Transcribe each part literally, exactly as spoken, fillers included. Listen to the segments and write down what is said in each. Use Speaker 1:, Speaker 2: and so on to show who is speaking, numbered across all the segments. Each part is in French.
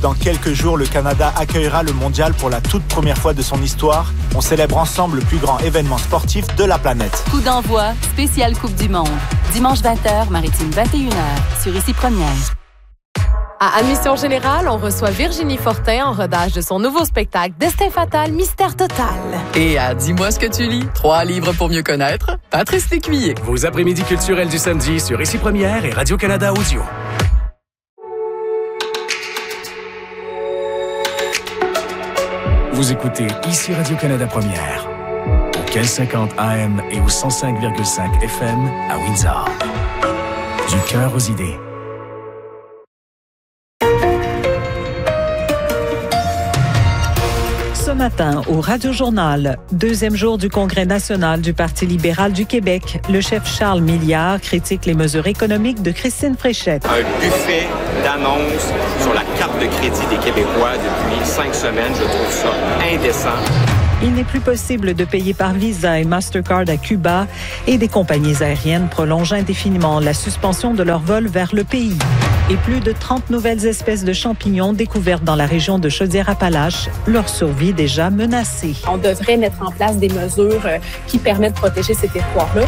Speaker 1: Dans quelques jours, le Canada accueillera le mondial pour la toute première fois de son histoire. On célèbre ensemble le plus grand événement sportif de la planète.
Speaker 2: Coup d'envoi, spéciale Coupe du Monde. Dimanche vingt heures, Maritime vingt et une heures, sur Ici Première.
Speaker 3: À Admission Générale, on reçoit Virginie Fortin en rodage de son nouveau spectacle Destin fatal, mystère total.
Speaker 4: Et à Dis-moi ce que tu lis, trois livres pour mieux connaître, Patrice Lécuyer.
Speaker 5: Vos après-midi culturels du samedi sur Ici Première et Radio-Canada Audio. Vous écoutez Ici Radio-Canada Première, au quinze cinquante A M et au cent cinq virgule cinq F M à Windsor. Du cœur aux idées.
Speaker 6: Ce matin, au Radio-Journal, deuxième jour du Congrès national du Parti libéral du Québec, le chef Charles Milliard critique les mesures économiques de Christine Fréchette.
Speaker 7: Un buffet d'annonces sur la carte de crédit des Québécois depuis cinq semaines, je trouve ça indécent.
Speaker 6: Il n'est plus possible de payer par Visa et Mastercard à Cuba et des compagnies aériennes prolongent indéfiniment la suspension de leurs vols vers le pays. Et plus de trente nouvelles espèces de champignons découvertes dans la région de Chaudière-Appalaches, leur survie déjà menacée.
Speaker 8: On devrait mettre en place des mesures qui permettent de protéger ces territoires-là.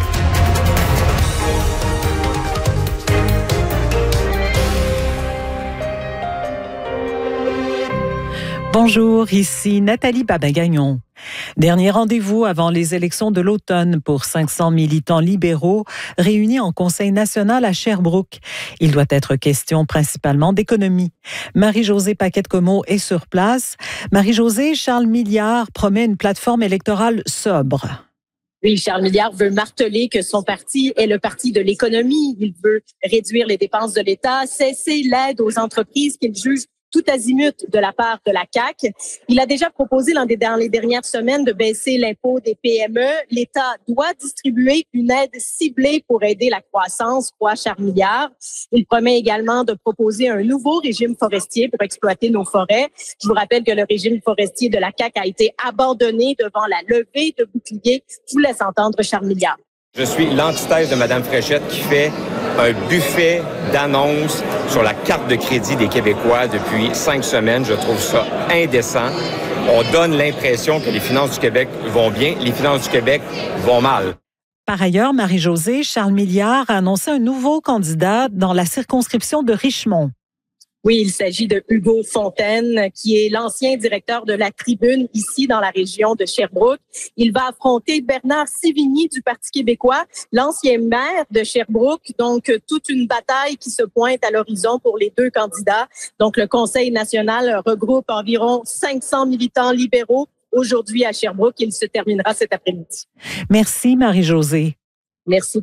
Speaker 6: Bonjour, ici Nathalie Babin-Gagnon. Dernier rendez-vous avant les élections de l'automne pour cinq cents militants libéraux réunis en Conseil national à Sherbrooke. Il doit être question principalement d'économie. Marie-Josée Paquette-Comeau est sur place. Marie-Josée, Charles Milliard promet une plateforme électorale sobre.
Speaker 8: Oui, Charles Milliard veut marteler que son parti est le parti de l'économie. Il veut réduire les dépenses de l'État, cesser l'aide aux entreprises qu'il juge tout azimut de la part de la C A Q. Il a déjà proposé dans les dernières semaines de baisser l'impôt des P M E. L'État doit distribuer une aide ciblée pour aider la croissance, croit Charles Milliard. Il promet également de proposer un nouveau régime forestier pour exploiter nos forêts. Je vous rappelle que le régime forestier de la C A Q a été abandonné devant la levée de boucliers. Je vous laisse entendre Charles Milliard.
Speaker 7: Je suis l'antithèse de Mme Fréchette qui fait un buffet d'annonces sur la carte de crédit des Québécois depuis cinq semaines. Je trouve ça indécent. On donne l'impression que les finances du Québec vont bien. Les finances du Québec vont mal.
Speaker 6: Par ailleurs, Marie-Josée, Charles Milliard a annoncé un nouveau candidat dans la circonscription de Richmond.
Speaker 8: Oui, il s'agit de Hugo Fontaine, qui est l'ancien directeur de la Tribune ici dans la région de Sherbrooke. Il va affronter Bernard Sévigny du Parti québécois, l'ancien maire de Sherbrooke. Donc, toute une bataille qui se pointe à l'horizon pour les deux candidats. Donc, le Conseil national regroupe environ cinq cents militants libéraux aujourd'hui à Sherbrooke. Il se terminera cet après-midi.
Speaker 6: Merci, Marie-Josée.
Speaker 8: Merci.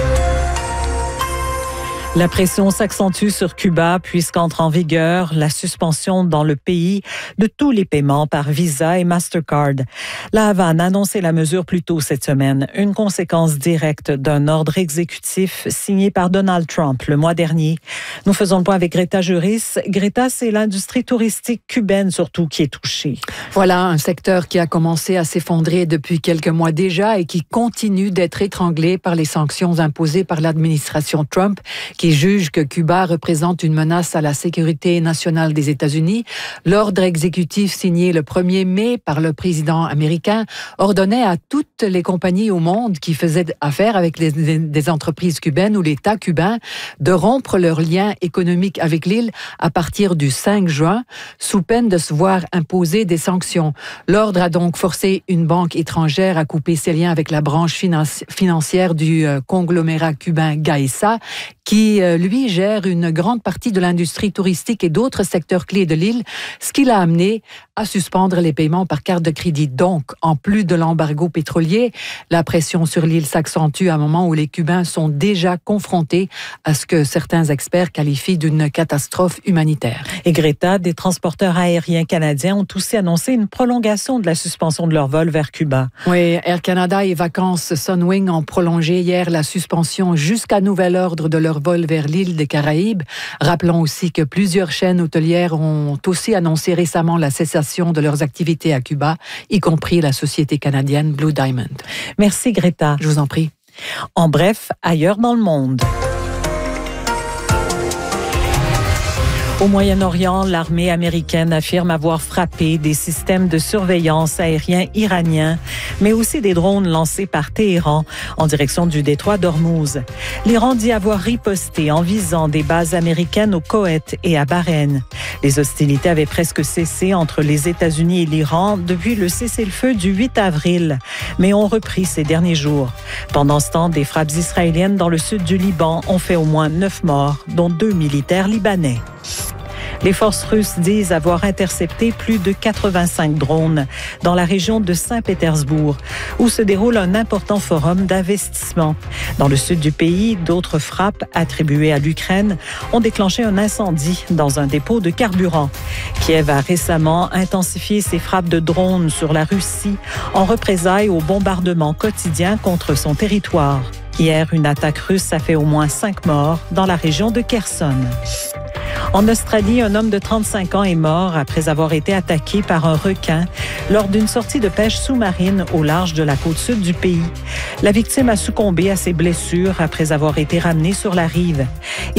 Speaker 6: La pression s'accentue sur Cuba puisqu'entre en vigueur la suspension dans le pays de tous les paiements par Visa et Mastercard. La Havane a annoncé la mesure plus tôt cette semaine, une conséquence directe d'un ordre exécutif signé par Donald Trump le mois dernier. Nous faisons le point avec Greta Juris. Greta, c'est l'industrie touristique cubaine surtout qui est touchée.
Speaker 4: Voilà un secteur qui a commencé à s'effondrer depuis quelques mois déjà et qui continue d'être étranglé par les sanctions imposées par l'administration Trump, qui juge que Cuba représente une menace à la sécurité nationale des États-Unis. L'ordre exécutif signé le premier mai par le président américain ordonnait à toutes les compagnies au monde qui faisaient affaire avec les, des entreprises cubaines ou l'État cubain de rompre leurs liens économiques avec l'île à partir du cinq juin, sous peine de se voir imposer des sanctions. L'ordre a donc forcé une banque étrangère à couper ses liens avec la branche financi- financière du euh, conglomérat cubain Gaesa, qui, euh, lui, gère une grande partie de l'industrie touristique et d'autres secteurs clés de l'île, ce qui l'a amené à suspendre les paiements par carte de crédit. Donc, en plus de l'embargo pétrolier, la pression sur l'île s'accentue à un moment où les Cubains sont déjà confrontés à ce que certains experts qualifient d'une catastrophe humanitaire.
Speaker 6: Et Greta, des transporteurs aériens canadiens ont aussi annoncé une prolongation de la suspension de leur vol vers Cuba.
Speaker 4: Oui, Air Canada et Vacances Sunwing ont prolongé hier la suspension jusqu'à nouvel ordre de leur vol vers l'île des Caraïbes. Rappelons aussi que plusieurs chaînes hôtelières ont aussi annoncé récemment la cessation de leurs activités à Cuba, y compris la société canadienne Blue Diamond.
Speaker 6: Merci Greta.
Speaker 4: Je vous en prie.
Speaker 6: En bref, ailleurs dans le monde. Au Moyen-Orient, l'armée américaine affirme avoir frappé des systèmes de surveillance aériens iraniens, mais aussi des drones lancés par Téhéran en direction du détroit d'Ormuz. L'Iran dit avoir riposté en visant des bases américaines au Koweït et à Bahreïn. Les hostilités avaient presque cessé entre les États-Unis et l'Iran depuis le cessez-le-feu du huit avril, mais ont repris ces derniers jours. Pendant ce temps, des frappes israéliennes dans le sud du Liban ont fait au moins neuf morts, dont deux militaires libanais. Les forces russes disent avoir intercepté plus de quatre-vingt-cinq drones dans la région de Saint-Pétersbourg, où se déroule un important forum d'investissement. Dans le sud du pays, d'autres frappes attribuées à l'Ukraine ont déclenché un incendie dans un dépôt de carburant. Kiev a récemment intensifié ses frappes de drones sur la Russie en représailles aux bombardements quotidiens contre son territoire. Hier, une attaque russe a fait au moins cinq morts dans la région de Kherson. En Australie, un homme de trente-cinq ans est mort après avoir été attaqué par un requin lors d'une sortie de pêche sous-marine au large de la côte sud du pays. La victime a succombé à ses blessures après avoir été ramenée sur la rive.